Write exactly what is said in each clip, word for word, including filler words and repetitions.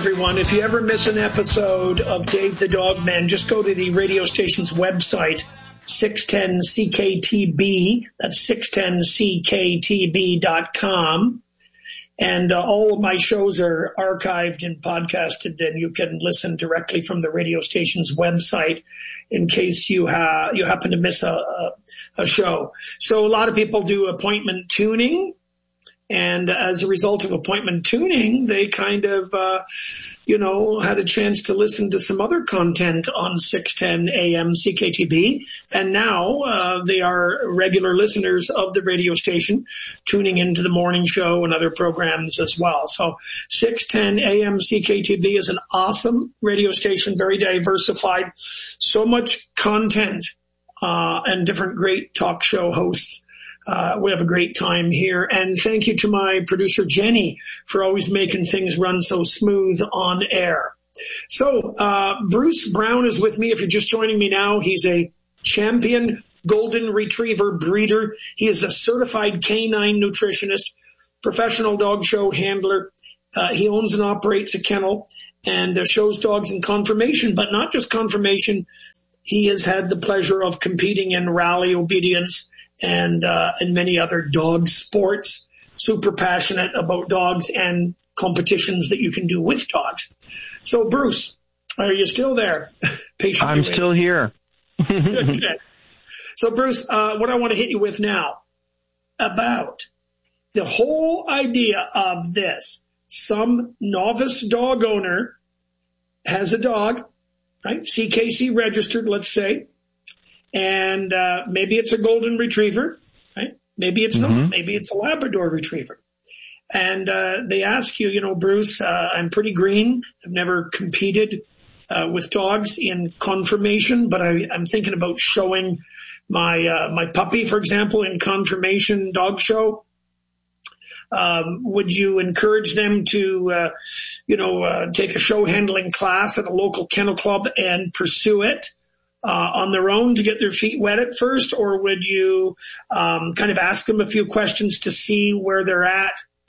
everyone. If you ever miss an episode of Dave the Dog Man, just go to the radio station's website, six ten C K T B. That's six ten C K T B dot com. And uh, all of my shows are archived and podcasted, and you can listen directly from the radio station's website in case you ha- you happen to miss a, a, a show. So a lot of people do appointment tuning. And as a result of appointment tuning, they kind of, uh, you know, had a chance to listen to some other content on six ten A M C K T B. And now uh, they are regular listeners of the radio station, tuning into the morning show and other programs as well. So six ten A M C K T B is an awesome radio station, very diversified, so much content uh, and different great talk show hosts. Uh, we have a great time here. And thank you to my producer, Jenny, for always making things run so smooth on air. So, uh, Bruce Brown is with me. If you're just joining me now, he's a champion golden retriever breeder. He is a certified canine nutritionist, professional dog show handler. Uh, he owns and operates a kennel and uh, shows dogs in conformation, but not just conformation. He has had the pleasure of competing in rally obedience and uh, and many other dog sports, super passionate about dogs and competitions that you can do with dogs. So, Bruce, are you still there? Patiently I'm waiting. still here. Okay. So, Bruce, uh, what I want to hit you with now about the whole idea of this. Some novice dog owner has a dog, right? C K C registered, let's say. And uh, maybe it's a golden retriever, right? Maybe it's mm-hmm. not. Maybe it's a Labrador retriever. And uh, they ask you, you know, Bruce, uh, I'm pretty green. I've never competed uh, with dogs in conformation, but I, I'm thinking about showing my uh, my puppy, for example, in conformation dog show. Um, would you encourage them to, uh, you know, uh, take a show handling class at a local kennel club and pursue it? Uh, on their own to get their feet wet at first, or would you um, kind of ask them a few questions to see where they're at,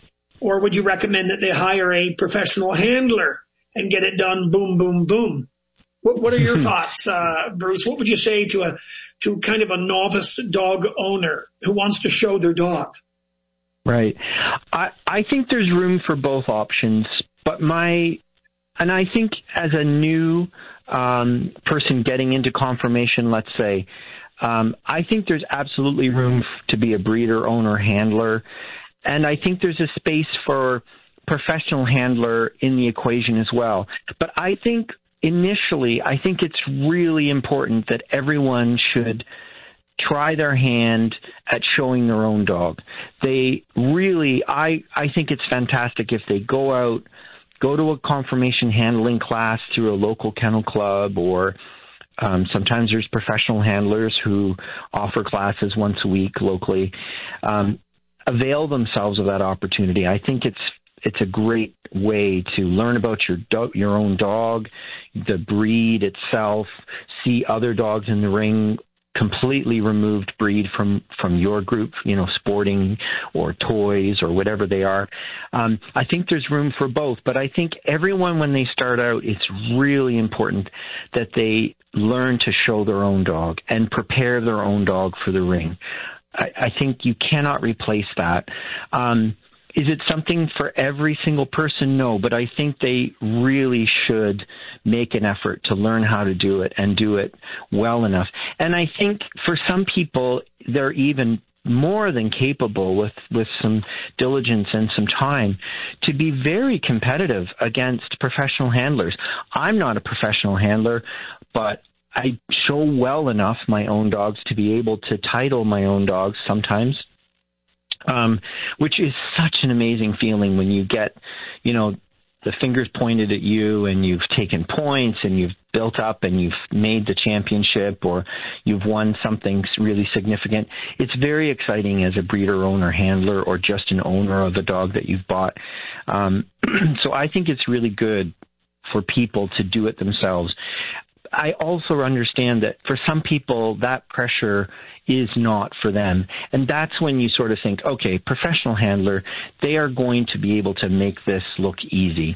or would you recommend that they hire a professional handler and get it done boom, boom, boom? What, what are your thoughts, uh, Bruce? What would you say to a to kind of a novice dog owner who wants to show their dog? Right. I, I think there's room for both options, but my and I think as a new um, person getting into conformation, let's say, um, I think there's absolutely room to be a breeder, owner, handler. And I think there's a space for professional handler in the equation as well. But I think initially, I think it's really important that everyone should try their hand at showing their own dog. They really, I, I think it's fantastic if they go out, go to a conformation handling class through a local kennel club, or um, sometimes there's professional handlers who offer classes once a week locally. Um, avail themselves of that opportunity. I think it's it's a great way to learn about your do- your own dog, the breed itself, see other dogs in the ring, completely removed breed from, from your group, you know, sporting or toys or whatever they are. Um, I think there's room for both, but I think everyone, when they start out, it's really important that they learn to show their own dog and prepare their own dog for the ring. I, I think you cannot replace that. Um, Is it something for every single person? No, but I think they really should make an effort to learn how to do it and do it well enough. And I think for some people, they're even more than capable with, with some diligence and some time to be very competitive against professional handlers. I'm not a professional handler, but I show well enough my own dogs to be able to title my own dogs sometimes. Um, which is such an amazing feeling when you get, you know, the fingers pointed at you and you've taken points and you've built up and you've made the championship or you've won something really significant. It's very exciting as a breeder, owner, handler, or just an owner of a dog that you've bought. Um, so I think it's really good for people to do it themselves. I also understand that for some people, that pressure is not for them. And that's when you sort of think, okay, professional handler, they are going to be able to make this look easy.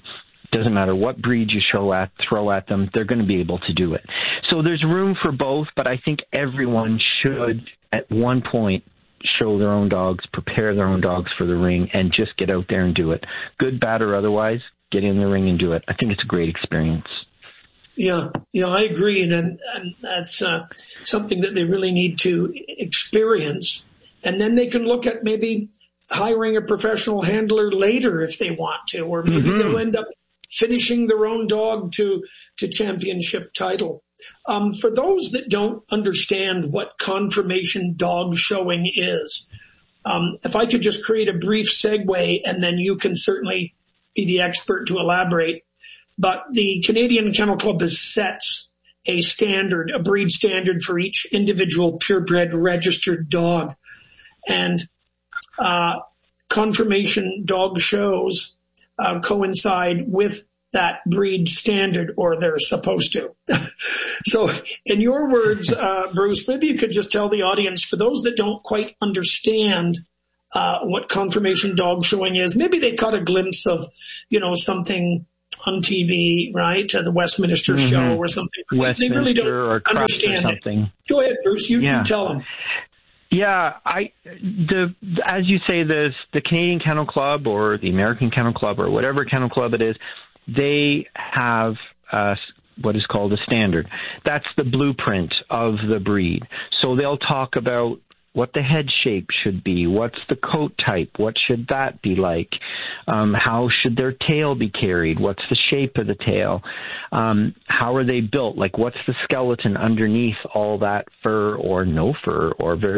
Doesn't matter what breed you show at, throw at them, they're going to be able to do it. So there's room for both, but I think everyone should, at one point, show their own dogs, prepare their own dogs for the ring, and just get out there and do it. Good, bad, or otherwise, get in the ring and do it. I think it's a great experience. Yeah, yeah, I agree, and, and that's uh, something that they really need to experience. And then they can look at maybe hiring a professional handler later if they want to, or maybe mm-hmm. they'll end up finishing their own dog to, to championship title. Um, for those that don't understand what confirmation dog showing is, um, if I could just create a brief segue, and then you can certainly be the expert to elaborate. But the Canadian Kennel Club has set a standard, a breed standard for each individual purebred registered dog. And uh, confirmation dog shows uh, coincide with that breed standard, or they're supposed to. So in your words, uh, Bruce, maybe you could just tell the audience, for those that don't quite understand uh, what confirmation dog showing is, maybe they caught a glimpse of, you know, something on T V, right? Uh, the Westminster mm-hmm. show or something. Westminster they really don't or understand or something. It. Go ahead, Bruce. You, yeah. you tell them. Yeah, I the as you say, this the Canadian Kennel Club or the American Kennel Club or whatever kennel club it is, they have uh, what is called a standard. That's the blueprint of the breed. So they'll talk about what the head shape should be, what's the coat type, what should that be like, um, how should their tail be carried, what's the shape of the tail, um, how are they built, like what's the skeleton underneath all that fur or no fur or very